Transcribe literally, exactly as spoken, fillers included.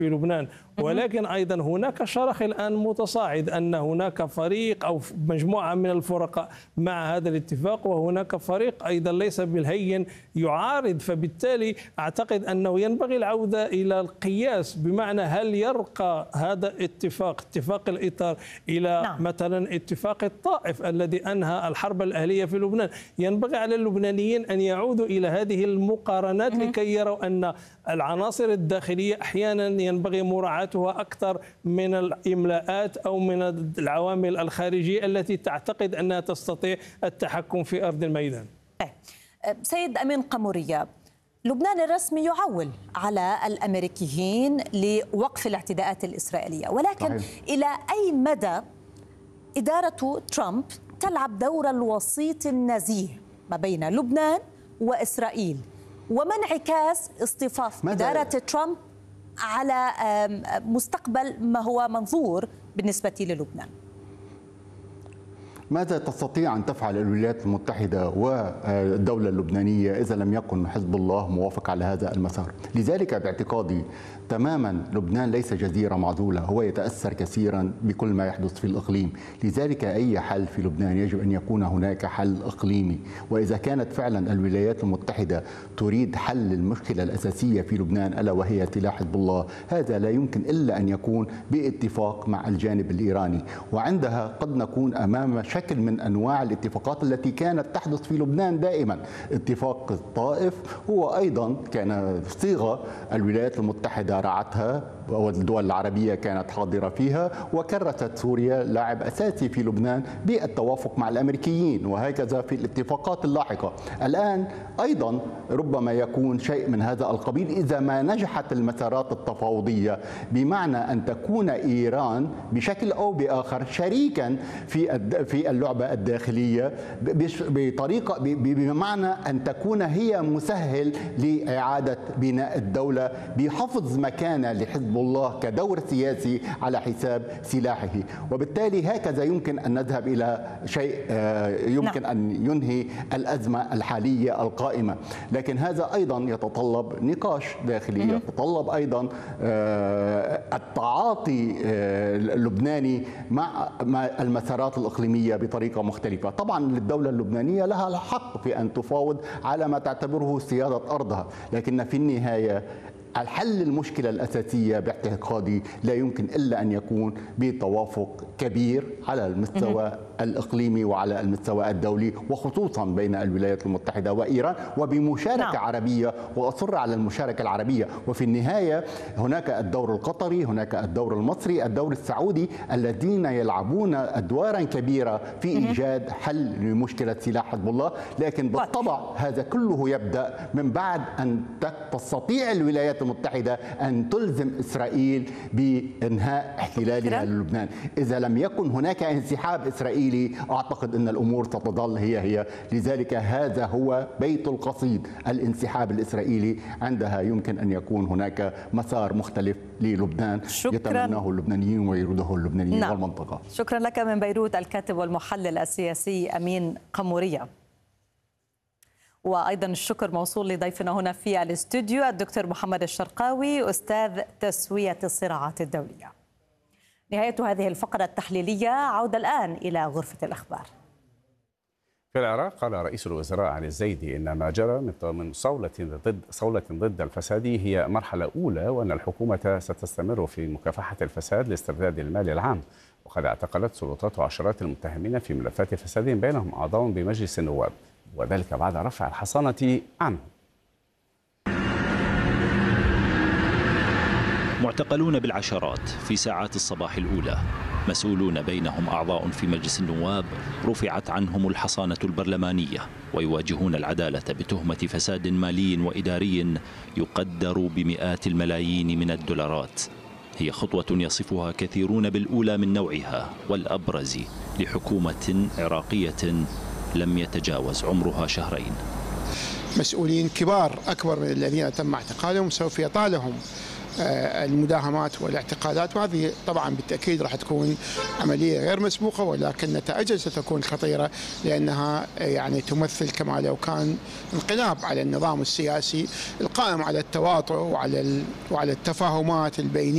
في لبنان. ولكن أيضا هناك شرخ الآن متصاعد أن هناك فريق أو مجموعة من الفرقاء مع هذا الاتفاق، وهناك فريق أيضا ليس بالهين يعارض. فبالتالي أعتقد أنه ينبغي العودة إلى القياس، بمعنى هل يرقى هذا الاتفاق اتفاق الإطار إلى نعم. مثلا اتفاق الطائف الذي أنهى الحرب الأهلية في لبنان. ينبغي على اللبنانيين أن يعودوا إلى هذه المقارنات لكي يروا أن العناصر الداخلية أحيانا ينبغي مراعاتها أكثر من الإملاءات أو من العوامل الخارجية التي تعتقد أنها تستطيع التحكم في أرض الميدان. سيد أمين قمورية، لبنان الرسمي يعول على الأمريكيين لوقف الاعتداءات الإسرائيلية، ولكن صحيح. إلى أي مدى إدارة ترامب تلعب دور الوسيط النزيه ما بين لبنان وإسرائيل، وما انعكاس اصطفاف إدارة ترامب على مستقبل ما هو منظور بالنسبة للبنان؟ ماذا تستطيع أن تفعل الولايات المتحدة والدولة اللبنانية إذا لم يكن حزب الله موافق على هذا المسار؟ لذلك باعتقادي تماما لبنان ليس جزيرة معزولة، هو يتأثر كثيرا بكل ما يحدث في الإقليم. لذلك أي حل في لبنان يجب أن يكون هناك حل إقليمي، وإذا كانت فعلا الولايات المتحدة تريد حل المشكلة الأساسية في لبنان ألا وهي سلاح حزب الله، هذا لا يمكن إلا أن يكون باتفاق مع الجانب الإيراني، وعندها قد نكون أمام شكل من أنواع الاتفاقات التي كانت تحدث في لبنان دائما. اتفاق الطائف هو أيضا كان صيغة الولايات المتحدة رعتها والدول العربية كانت حاضرة فيها، وكرست سوريا لاعب أساسي في لبنان بالتوافق مع الأمريكيين، وهكذا في الاتفاقات اللاحقة. الآن أيضا ربما يكون شيء من هذا القبيل إذا ما نجحت المسارات التفاوضية، بمعنى أن تكون إيران بشكل أو بآخر شريكا في في اللعبة الداخلية بطريقة بمعنى أن تكون هي مسهل لإعادة بناء الدولة بحفظ مكانة لحزب الله كدور سياسي على حساب سلاحه. وبالتالي هكذا يمكن أن نذهب إلى شيء يمكن أن ينهي الأزمة الحالية القائمة. لكن هذا أيضا يتطلب نقاش داخلي، يتطلب أيضا التعاطي اللبناني مع المسارات الإقليمية بطريقة مختلفة. طبعا للدولة اللبنانية لها الحق في أن تفاوض على ما تعتبره سيادة أرضها، لكن في النهاية الحل المشكلة الأساسية باعتقادي لا يمكن إلا أن يكون بتوافق كبير على المستوى الإقليمي وعلى المستوى الدولي، وخصوصا بين الولايات المتحدة وإيران، وبمشاركة نعم. عربية، وأصر على المشاركة العربية. وفي النهاية هناك الدور القطري، هناك الدور المصري، الدور السعودي، الذين يلعبون أدوارا كبيرة في إيجاد حل لمشكلة سلاح حزب الله. لكن بالطبع هذا كله يبدأ من بعد أن تستطيع الولايات المتحدة أن تلزم إسرائيل بإنهاء احتلالها للبنان. إذا لم يكن هناك انسحاب إسرائيلي أعتقد أن الأمور ستظل هي هي. لذلك هذا هو بيت القصيد، الانسحاب الإسرائيلي. عندها يمكن أن يكون هناك مسار مختلف للبنان يتمناه اللبنانيين ويريده اللبنانيين نعم. والمنطقة. شكرا لك من بيروت الكاتب والمحلل السياسي أمين قمورية. وأيضا الشكر موصول لضيفنا هنا في الاستوديو الدكتور محمد الشرقاوي أستاذ تسوية الصراعات الدولية. نهاية هذه الفقرة التحليلية، عودة الآن إلى غرفة الأخبار. في العراق قال رئيس الوزراء علي الزيدي إن ما جرى من صولة ضد صولة ضد الفساد هي مرحلة أولى، وأن الحكومة ستستمر في مكافحة الفساد لاسترداد المال العام. وقد اعتقلت سلطات عشرات المتهمين في ملفات فساد بينهم أعضاء بمجلس النواب، وذلك بعد رفع الحصانة عنه. معتقلون بالعشرات في ساعات الصباح الأولى، مسؤولون بينهم أعضاء في مجلس النواب رفعت عنهم الحصانة البرلمانية، ويواجهون العدالة بتهمة فساد مالي وإداري يقدر بمئات الملايين من الدولارات. هي خطوة يصفها كثيرون بالأولى من نوعها والأبرز لحكومة عراقية لم يتجاوز عمرها شهرين. مسؤولين كبار أكبر من الذين تم اعتقالهم سوف يطالهم المداهمات والاعتقالات، وهذه طبعا بالتأكيد راح تكون عملية غير مسبوقة، ولكن نتائجها ستكون خطيرة، لأنها يعني تمثل كما لو كان انقلاب على النظام السياسي القائم على التواطؤ وعلى وعلى التفاهمات البينية.